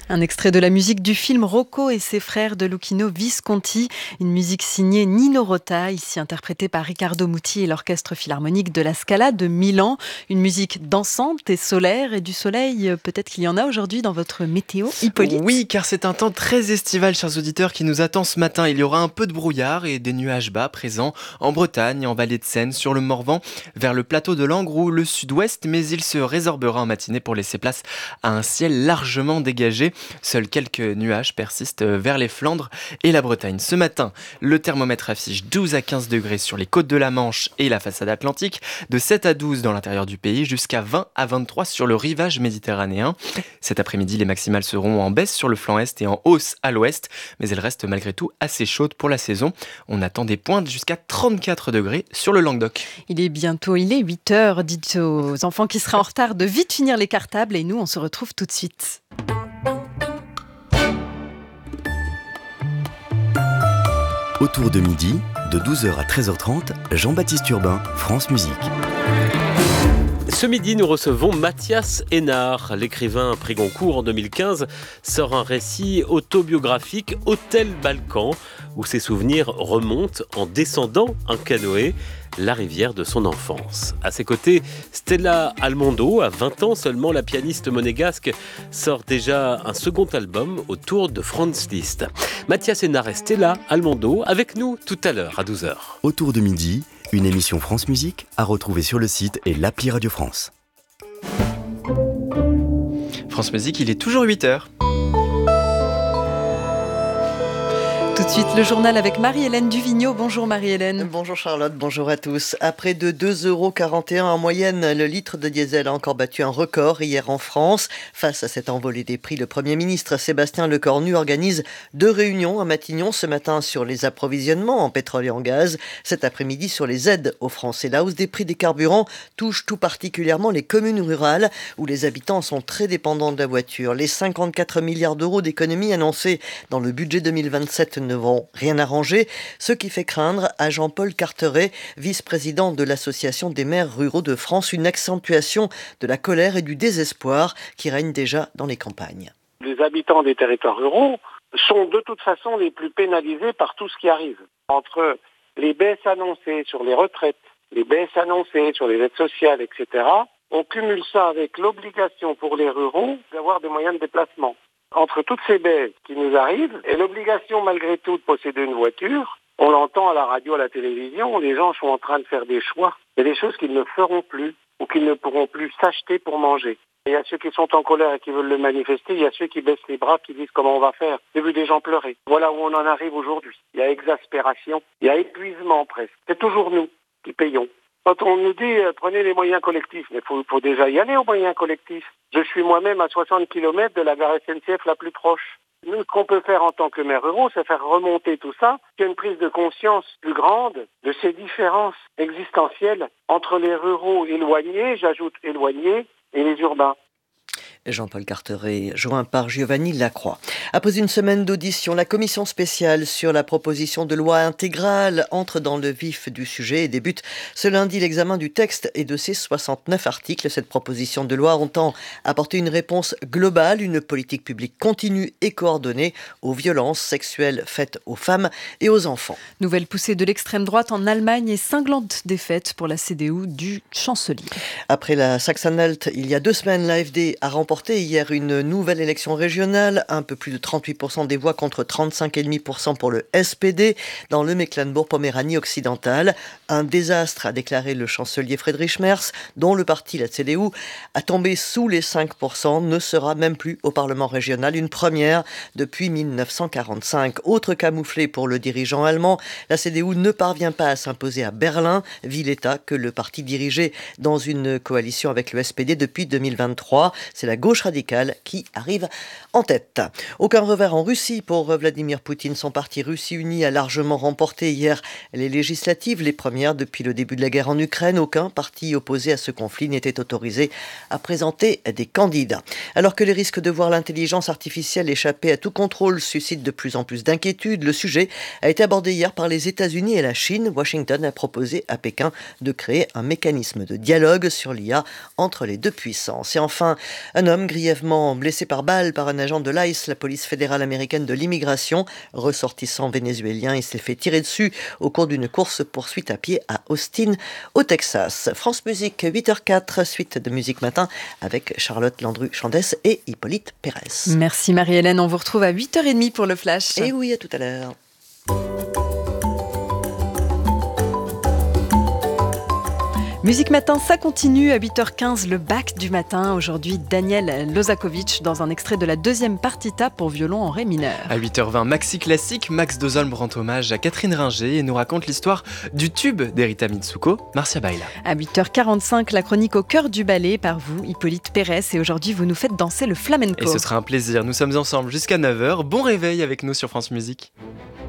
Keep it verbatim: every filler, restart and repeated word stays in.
Un extrait de la musique du film Rocco et ses frères de Luchino Visconti, une musique signée Nino Rota, ici interprétée par Riccardo Muti et l'Orchestre Philharmonique de la Scala de Milan. Une musique dansante et solaire, et du soleil, peut-être qu'il y en a aujourd'hui dans votre météo, Hippolyte. Oui, car c'est un temps très estival, chers auditeurs, qui nous attend ce matin. Il y aura un peu de brouillard et des nuages bas présents en Bretagne, en vallée de Seine, sur le Morvan, vers le plateau de Langres ou le sud-ouest, mais il se résorbera en matinée pour laisser place à un ciel largement dégagé. Seuls quelques nuages persistent vers les Flandres et la Bretagne. Ce matin, le thermomètre affiche douze à quinze degrés sur les côtes de la Manche et la façade atlantique, de sept à douze dans l'intérieur du pays, jusqu'à vingt à vingt-trois sur le rivage méditerranéen. Cet après-midi, les maximales seront en baisse sur le flanc est et en hausse à l'ouest, mais elles restent malgré tout assez chaudes pour la saison. On attend des pointes jusqu'à trente-quatre degrés sur le Languedoc. Il est bientôt, il est huit heures. Dites aux enfants qui seraient en retard de vite finir les cartables et nous, on se retrouve tout de suite. Autour de midi, de douze heures à treize heures trente, Jean-Baptiste Urbain, France Musique. Ce midi, nous recevons Mathias Hénard. L'écrivain prix Goncourt en deux mille quinze sort un récit autobiographique, Hôtel Balkan, où ses souvenirs remontent en descendant un canoë, la rivière de son enfance. À ses côtés, Stella Almondo, à vingt ans seulement, la pianiste monégasque, sort déjà un second album autour de Franz Liszt. Mathias Hénard et Stella Almondo avec nous tout à l'heure à douze heures. Autour de midi, une émission France Musique à retrouver sur le site et l'appli Radio France. France Musique, il est toujours huit heures. Tout de suite, le journal avec Marie-Hélène Duvigneau. Bonjour Marie-Hélène. Bonjour Charlotte, bonjour à tous. À près de deux euros quarante et un en moyenne, le litre de diesel a encore battu un record hier en France. Face à cette envolée des prix, le Premier ministre Sébastien Lecornu organise deux réunions à Matignon ce matin sur les approvisionnements en pétrole et en gaz. Cet après-midi sur les aides aux Français. La hausse des prix des carburants touche tout particulièrement les communes rurales où les habitants sont très dépendants de la voiture. Les cinquante-quatre milliards d'euros d'économies annoncés dans le budget deux mille vingt-sept ne vont rien arranger, ce qui fait craindre à Jean-Paul Carteret, vice-président de l'Association des maires ruraux de France, une accentuation de la colère et du désespoir qui règnent déjà dans les campagnes. Les habitants des territoires ruraux sont de toute façon les plus pénalisés par tout ce qui arrive. Entre les baisses annoncées sur les retraites, les baisses annoncées sur les aides sociales, et cetera, on cumule ça avec l'obligation pour les ruraux d'avoir des moyens de déplacement. Entre toutes ces baisses qui nous arrivent et l'obligation malgré tout de posséder une voiture, on l'entend à la radio, à la télévision, les gens sont en train de faire des choix. Il y a des choses qu'ils ne feront plus ou qu'ils ne pourront plus s'acheter pour manger. Il y a ceux qui sont en colère et qui veulent le manifester, il y a ceux qui baissent les bras, qui disent comment on va faire. J'ai vu des gens pleurer. Voilà où on en arrive aujourd'hui. Il y a exaspération, il y a épuisement presque. C'est toujours nous qui payons. Quand on nous dit euh, prenez les moyens collectifs, mais il faut, faut déjà y aller aux moyens collectifs. Je suis moi-même à soixante kilomètres de la gare S N C F la plus proche. Nous, ce qu'on peut faire en tant que maire ruraux, c'est faire remonter tout ça, qu'il y ait une prise de conscience plus grande de ces différences existentielles entre les ruraux éloignés, j'ajoute éloignés, et les urbains. Jean-Paul Carteret, joint par Giovanni Lacroix. Après une semaine d'audition, la commission spéciale sur la proposition de loi intégrale entre dans le vif du sujet et débute ce lundi l'examen du texte et de ses soixante-neuf articles. Cette proposition de loi entend apporter une réponse globale, une politique publique continue et coordonnée aux violences sexuelles faites aux femmes et aux enfants. Nouvelle poussée de l'extrême droite en Allemagne et cinglante défaite pour la C D U du chancelier. Après la Sachsen-Anhalt, il y a deux semaines, l'A F D a remporté hier une nouvelle élection régionale, un peu plus de trente-huit pour cent des voix contre trente-cinq virgule cinq pour cent pour le S P D dans le Mecklembourg-Poméranie occidentale. Un désastre, a déclaré le chancelier Friedrich Merz, dont le parti, la C D U, a tombé sous les cinq pour cent, ne sera même plus au Parlement régional, une première depuis mille neuf cent quarante-cinq. Autre camouflet pour le dirigeant allemand, la C D U ne parvient pas à s'imposer à Berlin, ville-État que le parti dirigeait dans une coalition avec le S P D depuis deux mille vingt-trois. C'est la gauche radicale qui arrive en tête. Aucun revers en Russie pour Vladimir Poutine. Son parti Russie Unie a largement remporté hier les législatives, les premières depuis le début de la guerre en Ukraine. Aucun parti opposé à ce conflit n'était autorisé à présenter des candidats. Alors que les risques de voir l'intelligence artificielle échapper à tout contrôle suscitent de plus en plus d'inquiétudes, le sujet a été abordé hier par les États-Unis et la Chine. Washington a proposé à Pékin de créer un mécanisme de dialogue sur l'I A entre les deux puissances. Et enfin, un homme homme grièvement blessé par balle par un agent de l'I C E, la police fédérale américaine de l'immigration, ressortissant vénézuélien. Il s'est fait tirer dessus au cours d'une course-poursuite à pied à Austin, au Texas. France Musique, huit heures quatre, suite de Musique Matin avec Charlotte Landru-Chandès et Hippolyte Pérez. Merci Marie-Hélène, on vous retrouve à huit heures trente pour le Flash. Et oui, à tout à l'heure. Musique Matin, ça continue à huit heures quinze, le bac du matin. Aujourd'hui, Daniel Lozakovic dans un extrait de la deuxième partita pour violon en ré mineur. À huit heures vingt, Maxi Classique, Max Dozolm rend hommage à Catherine Ringer et nous raconte l'histoire du tube d'Erita Mitsuko, Marcia Baila. À huit heures quarante-cinq, la chronique au cœur du ballet par vous, Hippolyte Pérez. Et aujourd'hui, vous nous faites danser le flamenco. Et ce sera un plaisir, nous sommes ensemble jusqu'à neuf heures. Bon réveil avec nous sur France Musique.